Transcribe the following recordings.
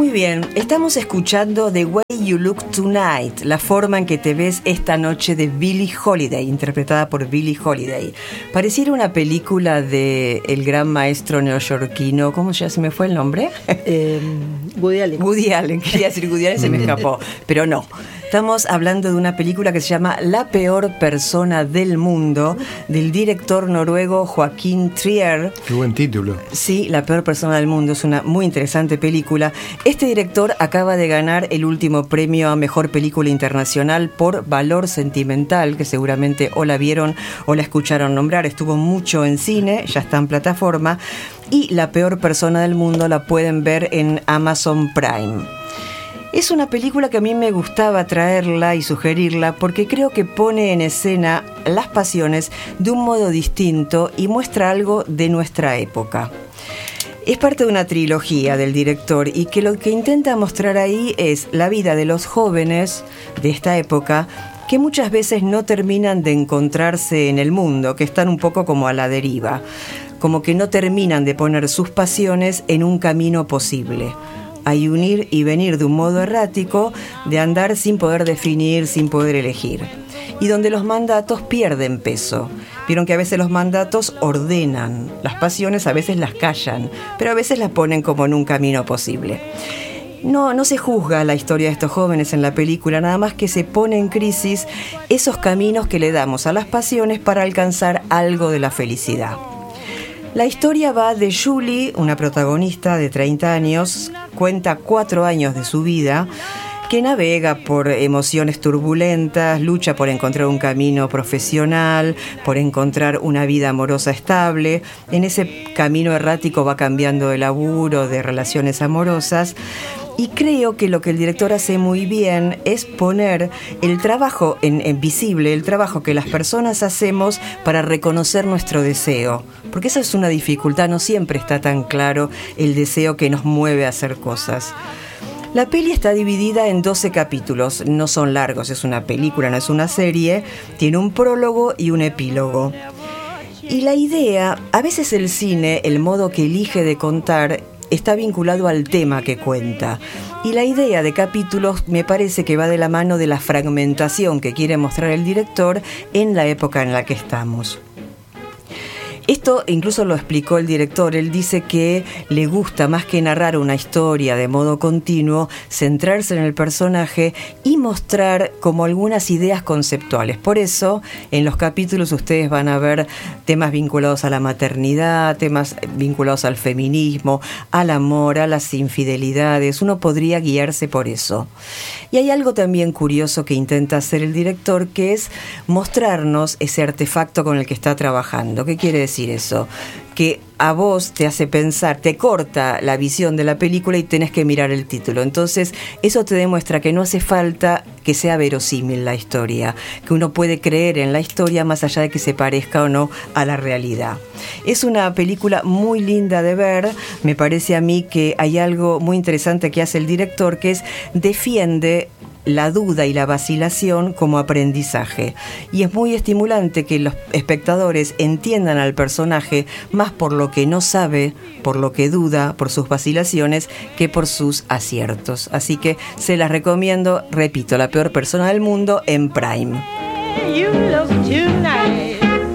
Muy bien, estamos escuchando The Way You Look Tonight, la forma en que te ves esta noche, de Billie Holiday, interpretada por Billie Holiday. Pareciera una película de el gran maestro neoyorquino, ¿cómo ya se me fue el nombre? Woody Allen. Woody Allen, quería decir Woody Allen, se me escapó, pero no. Estamos hablando de una película que se llama La peor persona del mundo, del director noruego Joaquín Trier. Qué buen título. Sí, La peor persona del mundo, es una muy interesante película. Este director acaba de ganar el último premio a Mejor Película Internacional por Valor Sentimental, que seguramente o la vieron o la escucharon nombrar. Estuvo mucho en cine, ya está en plataforma. Y La peor persona del mundo la pueden ver en Amazon Prime. Es una película que a mí me gustaba traerla y sugerirla porque creo que pone en escena las pasiones de un modo distinto y muestra algo de nuestra época. Es parte de una trilogía del director y que lo que intenta mostrar ahí es la vida de los jóvenes de esta época que muchas veces no terminan de encontrarse en el mundo, que están un poco como a la deriva, como que no terminan de poner sus pasiones en un camino posible. Hay un ir y venir de un modo errático, de andar sin poder definir, sin poder elegir. Y donde los mandatos pierden peso. Vieron que a veces los mandatos ordenan, las pasiones a veces las callan, pero a veces las ponen como en un camino posible. No se juzga la historia de estos jóvenes en la película, nada más que se pone en crisis esos caminos que le damos a las pasiones para alcanzar algo de la felicidad. La historia va de Julie, una protagonista de 30 años, cuenta 4 años de su vida, que navega por emociones turbulentas, lucha por encontrar un camino profesional, por encontrar una vida amorosa estable. En ese camino errático va cambiando de laburo, de relaciones amorosas. Y creo que lo que el director hace muy bien es poner el trabajo en visible, el trabajo que las personas hacemos para reconocer nuestro deseo. Porque esa es una dificultad, no siempre está tan claro el deseo que nos mueve a hacer cosas. La peli está dividida en 12 capítulos, no son largos, es una película, no es una serie, tiene un prólogo y un epílogo. Y la idea, a veces el cine, el modo que elige de contar, está vinculado al tema que cuenta. Y la idea de capítulos me parece que va de la mano de la fragmentación que quiere mostrar el director en la época en la que estamos. Esto incluso lo explicó el director. Él dice que le gusta, más que narrar una historia de modo continuo, centrarse en el personaje y mostrar como algunas ideas conceptuales. Por eso, en los capítulos ustedes van a ver temas vinculados a la maternidad, temas vinculados al feminismo, al amor, a las infidelidades. Uno podría guiarse por eso. Y hay algo también curioso que intenta hacer el director, que es mostrarnos ese artefacto con el que está trabajando. ¿Qué quiere decir eso? Que a vos te hace pensar, te corta la visión de la película y tenés que mirar el título. Entonces, eso te demuestra que no hace falta que sea verosímil la historia, que uno puede creer en la historia más allá de que se parezca o no a la realidad. Es una película muy linda de ver. Me parece a mí que hay algo muy interesante que hace el director, que es defiende la duda y la vacilación como aprendizaje. Y es muy estimulante que los espectadores entiendan al personaje más por lo que no sabe, por lo que duda, por sus vacilaciones, que por sus aciertos. Así que se las recomiendo, repito, La peor persona del mundo en Prime. You look tonight.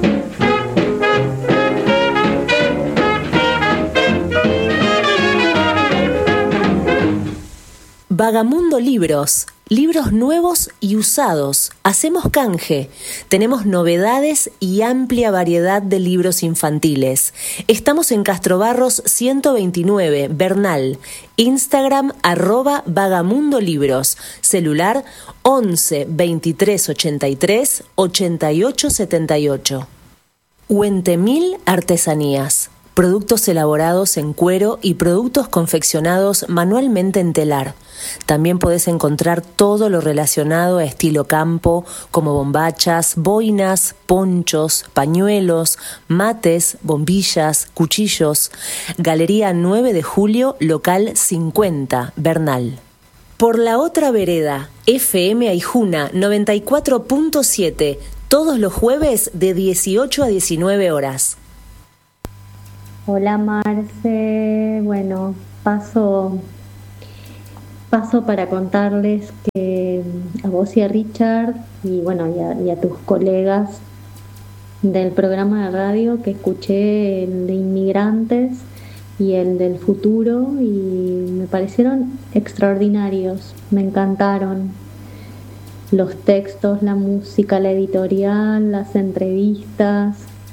Vagamundo Libros. Libros nuevos y usados. Hacemos canje. Tenemos novedades y amplia variedad de libros infantiles. Estamos en Castrobarros 129, Bernal. Instagram @Vagamundo Libros. Celular 11 23 83 88 78. Huentemil Artesanías. Productos elaborados en cuero y productos confeccionados manualmente en telar. También podés encontrar todo lo relacionado a estilo campo, como bombachas, boinas, ponchos, pañuelos, mates, bombillas, cuchillos. Galería 9 de Julio, local 50, Bernal. Por la otra vereda, FM Aijuna 94.7, todos los jueves de 18 a 19 horas. Hola Marce, bueno, paso paso para contarles que a vos y a Richard y bueno y a tus colegas del programa de radio, que escuché el de inmigrantes y el del futuro y me parecieron extraordinarios, me encantaron los textos, la música, la editorial, las entrevistas,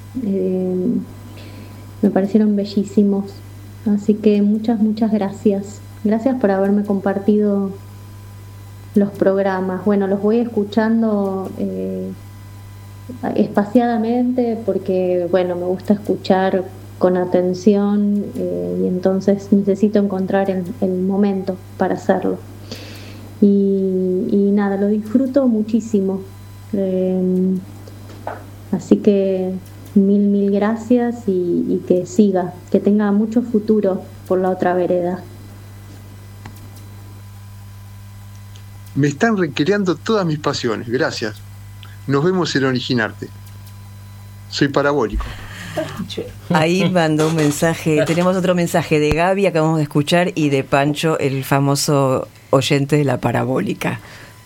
me parecieron bellísimos, así que muchas gracias por haberme compartido los programas. Bueno, los voy escuchando espaciadamente porque bueno, me gusta escuchar con atención y entonces necesito encontrar el momento para hacerlo y nada, lo disfruto muchísimo, así que mil gracias y que siga, que tenga mucho futuro por la otra vereda. Me están recreando todas mis pasiones, gracias. Nos vemos en Originarte. Soy parabólico. Ahí mandó un mensaje. Tenemos otro mensaje de Gaby, acabamos de escuchar, y de Pancho, el famoso oyente de la parabólica.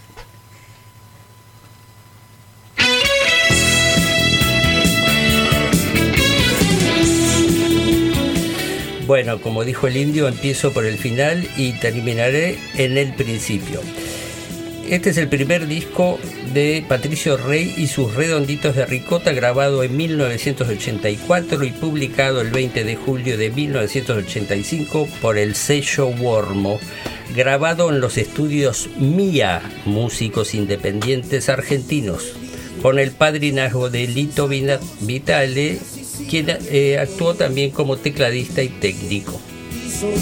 Bueno, como dijo el indio, empiezo por el final y terminaré en el principio. Este es el primer disco de Patricio Rey y sus Redonditos de Ricota, grabado en 1984 y publicado el 20 de julio de 1985 por el sello Wormo, grabado en los estudios Mía, músicos independientes argentinos, con el padrinazgo de Lito Vitale, quien actuó también como tecladista y técnico.